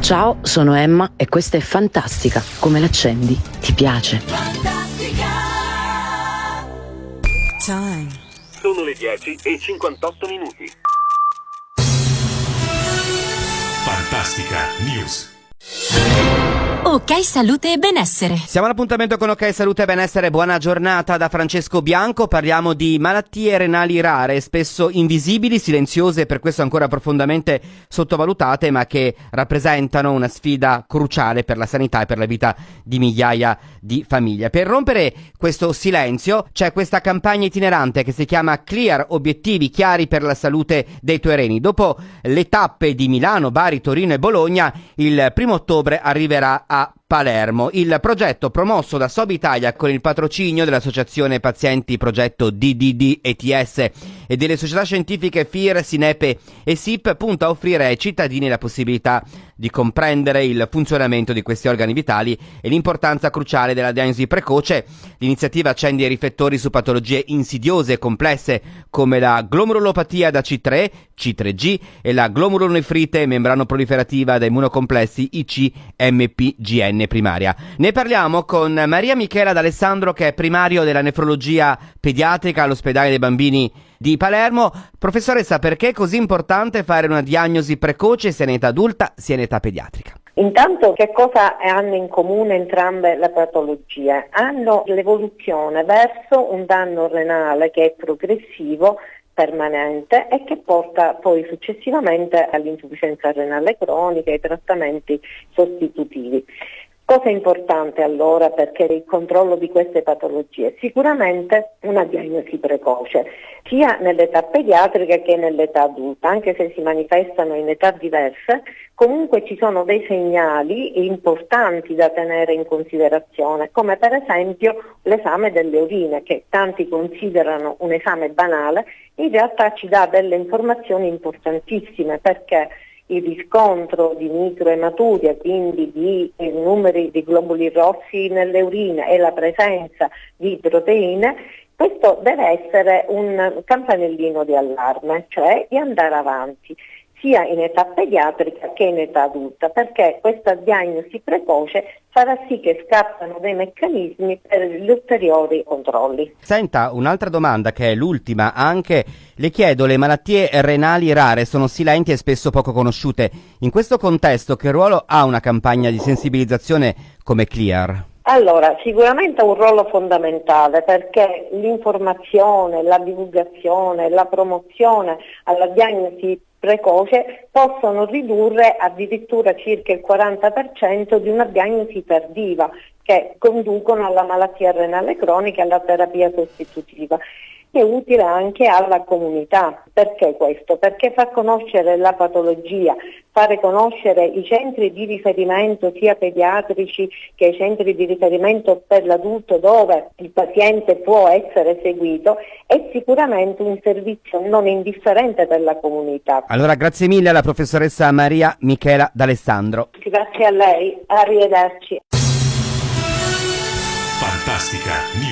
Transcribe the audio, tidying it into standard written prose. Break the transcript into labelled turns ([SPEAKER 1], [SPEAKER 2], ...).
[SPEAKER 1] Ciao, sono Emma e questa è Fantastica. Come l'accendi? Ti piace?
[SPEAKER 2] Fantastica!
[SPEAKER 3] Time.
[SPEAKER 4] Sono le 10:58.
[SPEAKER 5] Fantastica News.
[SPEAKER 6] Ok Salute e Benessere.
[SPEAKER 7] Siamo all'appuntamento con Ok Salute e Benessere. Buona giornata da Francesco Bianco. Parliamo di malattie renali rare, spesso invisibili, silenziose e per questo ancora profondamente sottovalutate, ma che rappresentano una sfida cruciale per la sanità e per la vita di migliaia di famiglie. Per rompere questo silenzio c'è questa campagna itinerante che si chiama Clear, obiettivi chiari per la salute dei tuoi reni. Dopo le tappe di Milano, Bari, Torino e Bologna, il 1° ottobre arriverà a Palermo. Il progetto, promosso da Sobi Italia con il patrocinio dell'Associazione Pazienti Progetto DDD ETS e delle società scientifiche FIR, Sinepe e SIP, punta a offrire ai cittadini la possibilità di comprendere il funzionamento di questi organi vitali e l'importanza cruciale della diagnosi precoce. L'iniziativa accende i riflettori su patologie insidiose e complesse come la glomerulopatia da C3, C3G e la glomerulonefrite membranoproliferativa da immunocomplessi IC-MPGN primaria. Ne parliamo con Maria Michela D'Alessandro, che è primario della nefrologia pediatrica all'ospedale dei bambini di Palermo. Professoressa, perché è così importante fare una diagnosi precoce sia in età adulta sia in età pediatrica?
[SPEAKER 8] Intanto, che cosa hanno in comune entrambe le patologie? Hanno l'evoluzione verso un danno renale che è progressivo, permanente e che porta poi successivamente all'insufficienza renale cronica e ai trattamenti sostitutivi. Cosa è importante allora perché il controllo di queste patologie? Sicuramente una diagnosi precoce, sia nell'età pediatrica che nell'età adulta, anche se si manifestano in età diverse, comunque ci sono dei segnali importanti da tenere in considerazione, come per esempio l'esame delle urine, che tanti considerano un esame banale, in realtà ci dà delle informazioni importantissime, perché il riscontro di microematuria, quindi di numeri di globuli rossi nelle urine e la presenza di proteine, questo deve essere un campanellino di allarme, cioè di andare avanti sia in età pediatrica che in età adulta, perché questa diagnosi precoce farà sì che scattano dei meccanismi per gli ulteriori controlli.
[SPEAKER 7] Senta, un'altra domanda che è l'ultima anche, le chiedo, le malattie renali rare sono silenti e spesso poco conosciute. In questo contesto che ruolo ha una campagna di sensibilizzazione come Clear?
[SPEAKER 8] Allora, sicuramente ha un ruolo fondamentale, perché l'informazione, la divulgazione, la promozione alla diagnosi precoce possono ridurre addirittura circa il 40% di una diagnosi tardiva, che conducono alla malattia renale cronica e alla terapia sostitutiva. È utile anche alla comunità. Perché questo? Perché fa conoscere la patologia, fare conoscere i centri di riferimento sia pediatrici che i centri di riferimento per l'adulto dove il paziente può essere seguito, è sicuramente un servizio non indifferente per la comunità.
[SPEAKER 7] Allora, grazie mille alla professoressa Maria Michela D'Alessandro.
[SPEAKER 8] Grazie a lei, arrivederci.
[SPEAKER 5] Fantastica News.